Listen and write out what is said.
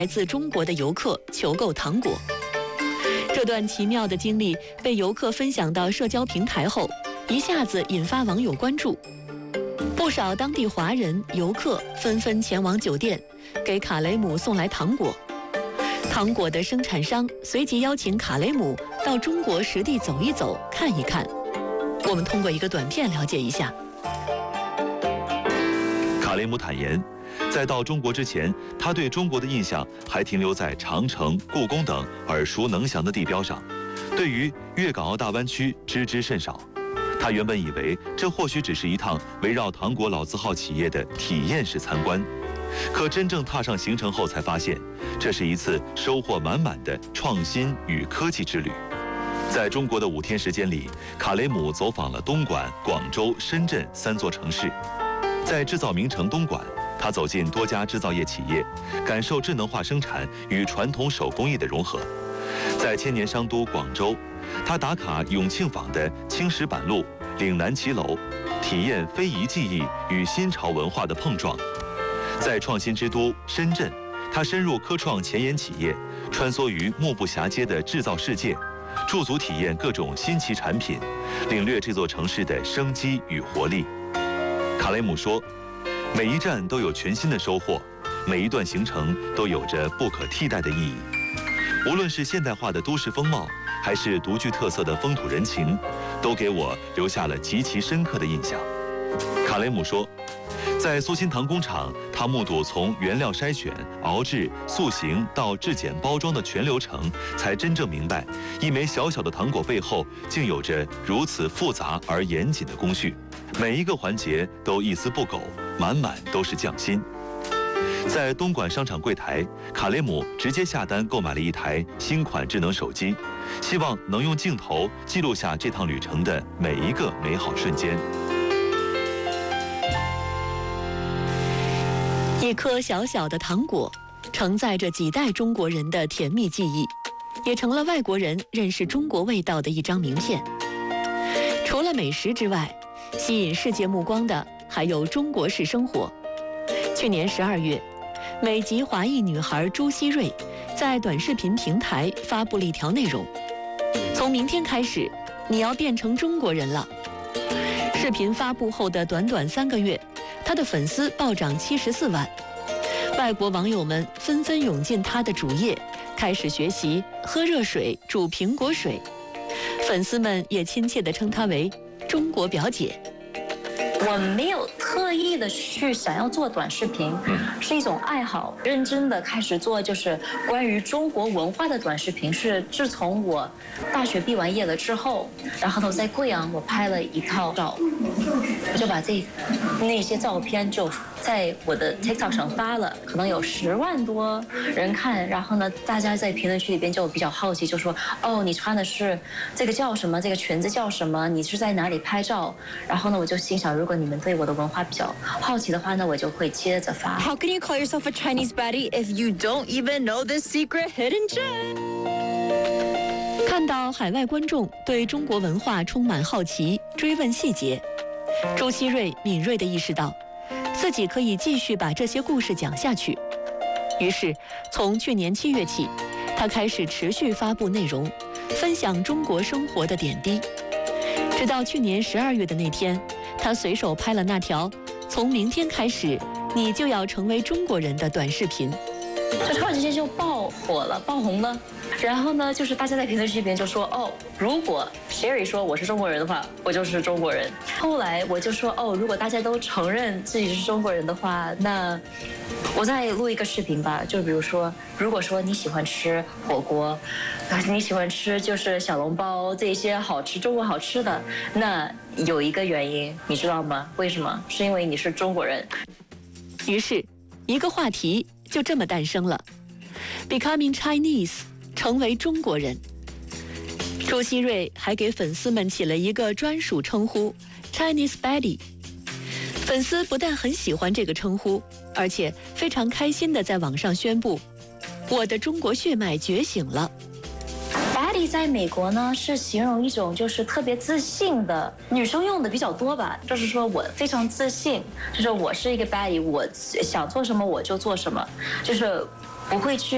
来自中国的游客求购糖果。这段奇妙的经历被游客分享到社交平台后，一下子引发网友关注。不少当地华人游客纷纷前往酒店，给卡雷姆送来糖果。糖果的生产商随即邀请卡雷姆到中国实地走一走、看一看。我们通过一个短片了解一下。 卡雷姆坦言，在到中国之前，他对中国的印象还停留在长城、故宫等耳熟能详的地标上，对于粤港澳大湾区知之甚少。他原本以为这或许只是一趟围绕糖果老字号企业的体验式参观，可真正踏上行程后才发现，这是一次收获满满的创新与科技之旅。在中国的5天时间里，卡雷姆走访了东莞、广州、深圳3座城市。在制造名城东莞，他走进多家制造业企业，感受智能化生产与传统手工艺的融合。在千年商都广州，他打卡永庆坊的青石板路、岭南骑楼，体验非遗技艺与新潮文化的碰撞。在创新之都深圳，他深入科创前沿企业，穿梭于目不暇接的制造世界，驻足体验各种新奇产品，领略这座城市的生机与活力。卡雷姆说，每一站都有全新的收获，每一段行程都有着不可替代的意义。无论是现代化的都市风貌，还是独具特色的风土人情，都给我留下了极其深刻的印象。卡雷姆说，在苏心糖工厂，他目睹从原料筛选、熬制、塑形到制检包装的全流程，才真正明白，一枚小小的糖果背后竟有着如此复杂而严谨的工序，每一个环节都一丝不苟，满满都是匠心。在东莞商场柜台，卡雷姆直接下单购买了一台新款智能手机，希望能用镜头记录下这趟旅程的每一个美好瞬间。 一颗小小的糖果，承载着几代中国人的甜蜜记忆，也成了外国人认识中国味道的一张名片。除了美食之外，吸引世界目光的还有中国式生活。去年12月，美籍华裔女孩朱希瑞在短视频平台发布了一条内容：从明天开始，你要变成中国人了。视频发布后的短短3个月，她的粉丝暴涨74万，外国网友们纷纷涌进她的主页，开始学习喝热水煮苹果水。粉丝们也亲切地称她为中国表姐。 我没有特意的去想要做短视频，是一种爱好。认真的开始做就是关于中国文化的短视频，是自从我大学毕完业了之后，然后呢在贵阳我拍了一套照，我就把那些照片就在我的 TikTok 上发了，可能有10万多人看。然后呢，大家在评论区里边就比较好奇，就说哦，你穿的是这个叫什么？这个裙子叫什么？你是在哪里拍照？然后呢，我就心想，如果你们对我的文化比较好奇的话呢，我就会接着发。 How can you call yourself a Chinese baddie if you don't even know this secret hidden gem? 看到海外观众对中国文化充满好奇，追问细节，朱希瑞敏锐地意识到，自己可以继续把这些故事讲下去。于是，从去年7月起，他开始持续发布内容，分享中国生活的点滴。直到去年12月的那天，他随手拍了那条“从明天开始，你就要成为中国人”的短视频， 就突然之间就爆火了，爆红了。然后呢，就是大家在评论区里边就说，哦，如果 Sherry 说我是中国人的话，我就是中国人。后来我就说，哦，如果大家都承认自己是中国人的话，那我再录一个视频吧。就比如说，如果说你喜欢吃火锅，你喜欢吃就是小笼包这些好吃中国好吃的，那有一个原因，你知道吗？为什么？是因为你是中国人。 于是，一个话题就这么诞生了 ：Becoming Chinese。成为中国人。朱希瑞还给粉丝们起了一个专属称呼 Chinese baddie。粉丝不但很喜欢这个称呼，而且非常开心地在网上宣布，我的中国血脉觉醒了。 baddie 在美国呢是形容一种就是特别自信的，女生用的比较多吧，就是说我非常自信，就是我是一个 baddie，我想做什么我就做什么，就是不会去